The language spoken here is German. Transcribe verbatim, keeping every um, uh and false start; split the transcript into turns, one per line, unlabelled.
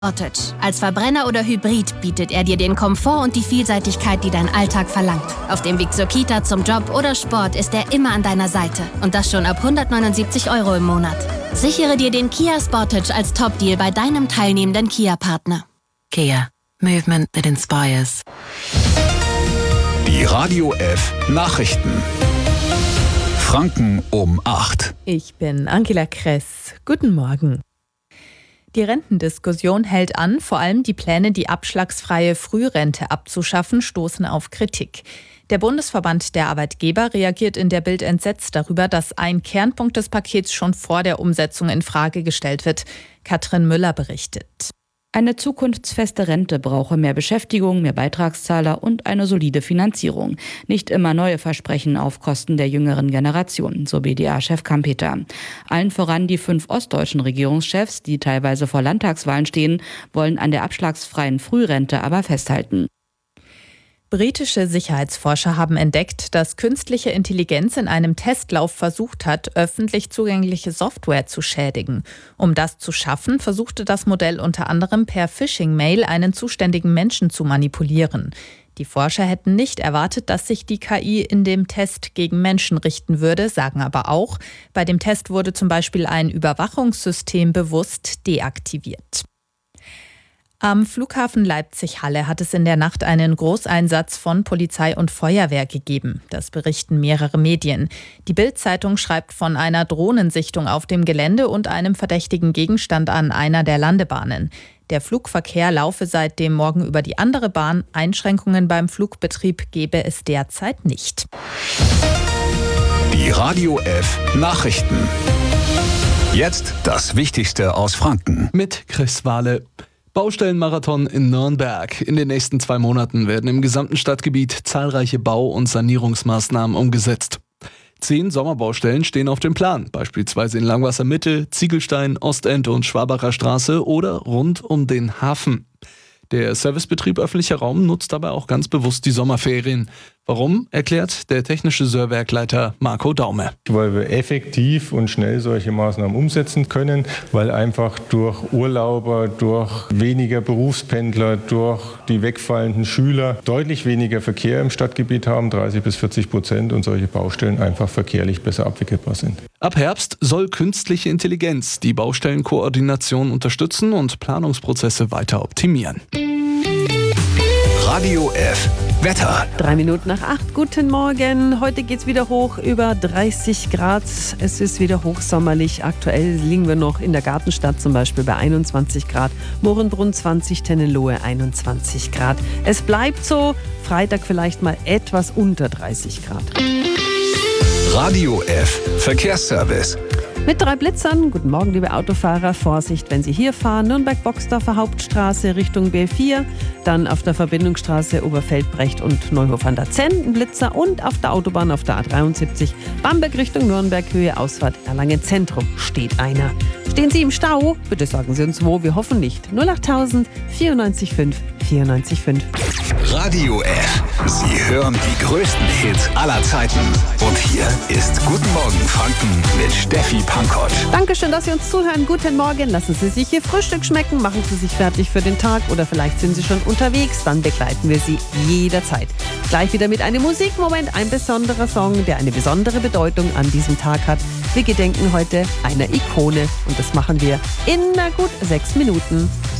Sportage. Als Verbrenner oder Hybrid bietet er dir den Komfort und die Vielseitigkeit, die dein Alltag verlangt. Auf dem Weg zur Kita, zum Job oder Sport ist er immer an deiner Seite. Und das schon ab hundertneunundsiebzig Euro im Monat. Sichere dir den Kia Sportage als Top-Deal bei deinem teilnehmenden Kia-Partner.
Kia. Movement that inspires.
Die Radio F Nachrichten. Franken um acht.
Ich bin Angela Kress. Guten Morgen. Die Rentendiskussion hält an. Vor allem die Pläne, die abschlagsfreie Frührente abzuschaffen, stoßen auf Kritik. Der Bundesverband der Arbeitgeber reagiert in der Bild entsetzt darüber, dass ein Kernpunkt des Pakets schon vor der Umsetzung in Frage gestellt wird. Katrin Müller berichtet.
Eine zukunftsfeste Rente brauche mehr Beschäftigung, mehr Beitragszahler und eine solide Finanzierung. Nicht immer neue Versprechen auf Kosten der jüngeren Generation, so B D A-Chef Kampeter. Allen voran die fünf ostdeutschen Regierungschefs, die teilweise vor Landtagswahlen stehen, wollen an der abschlagsfreien Frührente aber festhalten.
Britische Sicherheitsforscher haben entdeckt, dass künstliche Intelligenz in einem Testlauf versucht hat, öffentlich zugängliche Software zu schädigen. Um das zu schaffen, versuchte das Modell unter anderem per Phishing-Mail einen zuständigen Menschen zu manipulieren. Die Forscher hätten nicht erwartet, dass sich die K I in dem Test gegen Menschen richten würde, sagen aber auch, bei dem Test wurde zum Beispiel ein Überwachungssystem bewusst deaktiviert. Am Flughafen Leipzig-Halle hat es in der Nacht einen Großeinsatz von Polizei und Feuerwehr gegeben. Das berichten mehrere Medien. Die Bild-Zeitung schreibt von einer Drohnensichtung auf dem Gelände und einem verdächtigen Gegenstand an einer der Landebahnen. Der Flugverkehr laufe seit dem Morgen über die andere Bahn. Einschränkungen beim Flugbetrieb gebe es derzeit nicht.
Die Radio F Nachrichten. Jetzt das Wichtigste aus Franken.
Mit Chris Wahle. Baustellenmarathon in Nürnberg. In den nächsten zwei Monaten werden im gesamten Stadtgebiet zahlreiche Bau- und Sanierungsmaßnahmen umgesetzt. Zehn Sommerbaustellen stehen auf dem Plan, beispielsweise in Langwasser Mitte, Ziegelstein, Ostend und Schwabacher Straße oder rund um den Hafen. Der Servicebetrieb öffentlicher Raum nutzt dabei auch ganz bewusst die Sommerferien. Warum, erklärt der technische Serverleiter Marco Daume.
Weil wir effektiv und schnell solche Maßnahmen umsetzen können, weil einfach durch Urlauber, durch weniger Berufspendler, durch die wegfallenden Schüler deutlich weniger Verkehr im Stadtgebiet haben, dreißig bis vierzig Prozent, und solche Baustellen einfach verkehrlich besser abwickelbar sind.
Ab Herbst soll künstliche Intelligenz die Baustellenkoordination unterstützen und Planungsprozesse weiter optimieren.
Radio F Wetter.
Drei Minuten nach acht. Guten Morgen. Heute geht's wieder hoch über dreißig Grad. Es ist wieder hochsommerlich. Aktuell liegen wir noch in der Gartenstadt zum Beispiel bei einundzwanzig Grad. Mohrenbrunn zwanzig, Tennenlohe einundzwanzig Grad. Es bleibt so. Freitag vielleicht mal etwas unter dreißig Grad.
Radio F Verkehrsservice.
Mit drei Blitzern. Guten Morgen, liebe Autofahrer. Vorsicht, wenn Sie hier fahren. Nürnberg-Boxdorfer Hauptstraße Richtung B vier. Dann auf der Verbindungsstraße Oberfeldbrecht und Neuhof an der Zenn ein Blitzer. Und auf der Autobahn auf der A dreiundsiebzig Bamberg Richtung Nürnberg, Höhe Ausfahrt Erlangen Zentrum steht einer. Stehen Sie im Stau? Bitte sagen Sie uns wo. Wir hoffen nicht. null acht tausend vierundneunzig fünf vierundneunzig fünf.
Radio F. Sie hören die größten Hits aller Zeiten. Und hier ist Guten Morgen Franken mit Steffi Pankott.
Dankeschön, dass Sie uns zuhören. Guten Morgen. Lassen Sie sich Ihr Frühstück schmecken. Machen Sie sich fertig für den Tag. Oder vielleicht sind Sie schon unterwegs. Dann begleiten wir Sie jederzeit. Gleich wieder mit einem Musikmoment. Ein besonderer Song, der eine besondere Bedeutung an diesem Tag hat. Wir gedenken heute einer Ikone. Und das machen wir in na gut sechs Minuten.